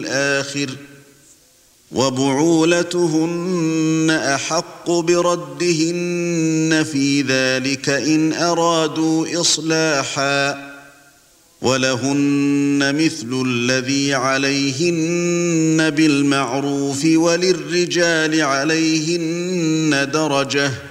الآخر وبعولتهن أحق بردهن في ذلك إن أرادوا إصلاحا ولهن مثل الذي عليهن بالمعروف وللرجال عليهن درجة